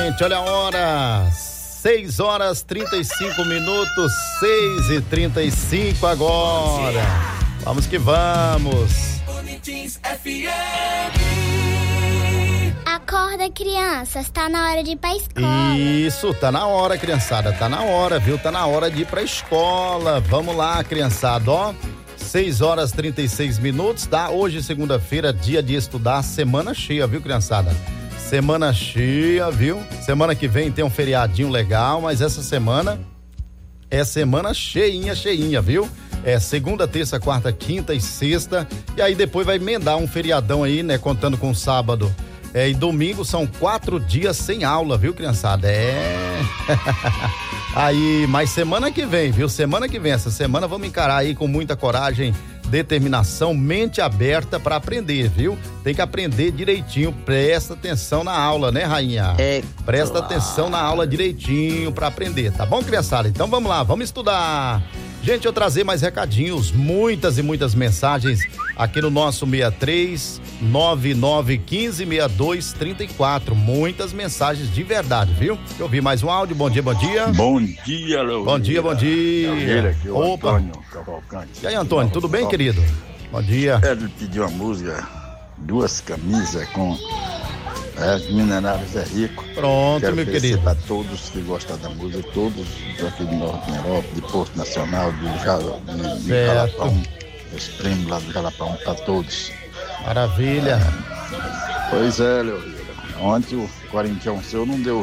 gente, olha a hora, 6h35, 6h35 agora. Vamos que vamos. Acorda, crianças, tá na hora de ir pra escola. Isso, tá na hora, criançada, tá na hora, viu? Tá na hora de ir pra escola. Vamos lá, criançada, ó. 6h36, tá? Hoje, segunda-feira, dia de estudar, semana cheia, viu, criançada? Semana cheia, viu? Semana que vem tem um feriadinho legal, mas essa semana é semana cheinha, viu? É segunda, terça, quarta, quinta e sexta, e aí depois vai emendar um feriadão aí, né? Contando com sábado e domingo, são 4 dias sem aula, viu, criançada? Aí, mas semana que vem, viu? Semana que vem, essa semana vamos encarar aí com muita coragem, determinação, mente aberta para aprender, viu? Tem que aprender direitinho, presta atenção na aula, né, rainha? Presta atenção na aula direitinho para aprender, tá bom, criançada? Então vamos lá, vamos estudar. Gente, eu trazer mais recadinhos, muitas e muitas mensagens aqui no nosso 6399156234, muitas mensagens de verdade, viu? Eu vi mais um áudio, bom dia. Bom dia, Léo. Bom dia. Aqui, Opa. Antônio Cavalcante. E aí, Antônio, tudo bem, querido? Bom dia. Ele pediu uma música, 2 camisas com Minerais é Rico. Pronto, Quero meu querido. Para todos que gostam da música, todos aqui do Norte da Europa, de Porto Nacional, de Jalapão, os prêmios lá do Jalapão, para todos. Maravilha. Pois é, Léo. Ontem o Corinthians seu não deu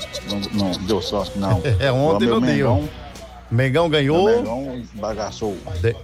sorte, não. Ontem não deu. Mengão ganhou. Mengão bagaçou.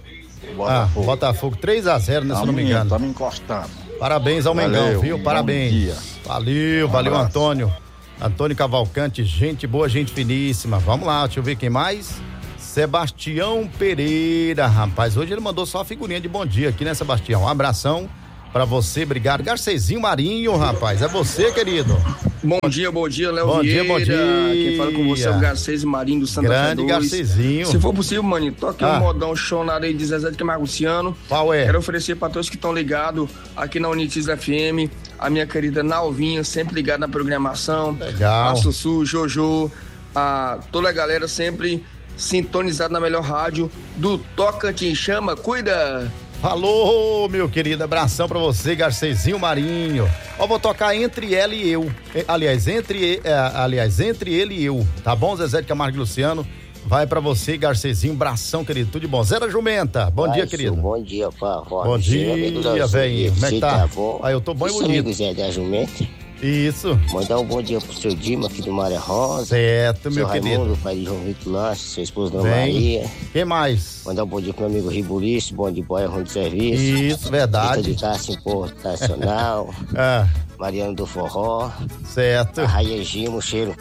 Botafogo 3-0, né, se eu não me engano. Estamos encostando. Parabéns ao Mengão, viu? Parabéns. Dia. Valeu, Antônio. Antônio Cavalcante, gente boa, gente finíssima. Vamos lá, deixa eu ver quem mais. Sebastião Pereira, rapaz. Hoje ele mandou só a figurinha de bom dia aqui, né, Sebastião? Um abração pra você, obrigado. Garcezinho Marinho, rapaz, é você, querido. Bom dia, Léo Vieira. Bom dia. Quem fala com você é o Garcezinho Marinho do Santa Fé 2. Grande Garcezinho. Se for possível, maninho, toque um modão show na areia de Zezé de Camargo Luciano. Qual é? Quero oferecer pra todos que estão ligados aqui na Unitis FM, a minha querida Nalvinha, sempre ligada na programação. Legal. A Sussu, Jojo, a toda a galera sempre sintonizada na melhor rádio do Toca Te Chama, cuida! Falou, meu querido, abração pra você, Garcezinho Marinho. Ó, vou tocar Entre Ela e Eu. Entre ele e eu, tá bom, Zezé de Camargo e Luciano? Vai pra você, Garcezinho, abração, querido, tudo de bom. Zé da Jumenta, bom dia, querido. Bom dia, pá. Bom dia, velho. Como é que tá? Bom. Eu tô bom e bonito. Amigo Zé da Jumenta. Isso. Mandar um bom dia pro seu Dima aqui do Maré Rosa. Certo, meu Raimundo, querido. pai de João Vitor Lanche, sua esposa Dona Maria. Quem mais? Mandar um bom dia pro meu amigo Ribuliço, bom de boia, ruim de serviço. Isso, verdade. Rita de Cássio, Importacional. Mariano do Forró. Certo. A Raia Gimo, cheiro.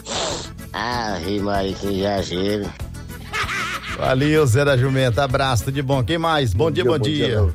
Maria, que exagero. Valeu, Zé da Jumenta, abraço, tudo de bom. Quem mais? Bom dia. Opa.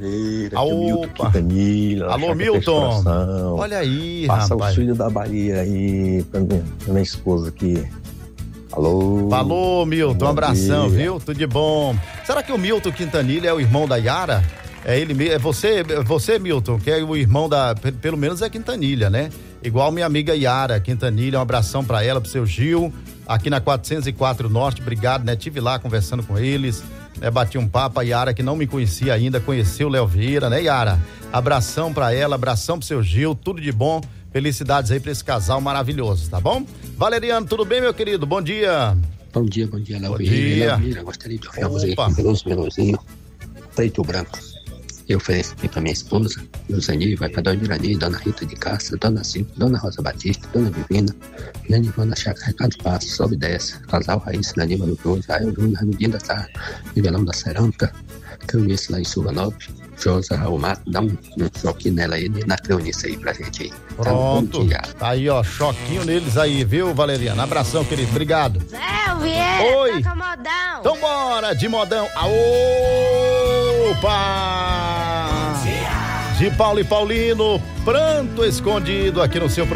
Alô, Milton. Olha aí, passa rapaz. o filho da Bahia aí pra minha esposa aqui. Alô. Falou, Milton, um abração, dia. viu? Tudo de bom. Será que o Milton Quintanilha é o irmão da Yara? É ele mesmo? É você, Milton, que é o irmão pelo menos é Quintanilha, né? Igual minha amiga Yara Quintanilha, um abração pra ela, pro seu Gil, aqui na 404 Norte, obrigado, né? Tive lá conversando com eles, né? Bati um papo, a Yara que não me conhecia ainda, conheceu o Léo Vieira, né, Yara? Abração pra ela, abração pro seu Gil, tudo de bom, felicidades aí pra esse casal maravilhoso, tá bom? Valeriano, tudo bem, meu querido? Bom dia. Bom dia, Léo Vieira. Gostaria de ouvir a música Melosinho, preto ou branco. Eu ofereço aqui pra minha esposa, Luzani, vai pra Dona Irani, Dona Rita de Castro, Dona Silvia, Dona Rosa Batista, Dona Divina, Nani Ivana Chácara, Ricardo Passo, Sobe 10, Casal Raíssa, Naníma no 12, Raio Júnior, Ramidinho da Tarra, Nivelão da Cerâmica, Creunice lá em Suvanópolis, Josa Raul Mato, dá um choquinho nela aí, na Creunice aí pra gente aí. Pronto, tá aí, ó, choquinho neles aí, viu, Valeriano? Abração, querido, obrigado. Zé Vieira, oi. toca modão. Então bora, de modão. Opa! De Paulo e Paulino, pranto escondido aqui no seu programa.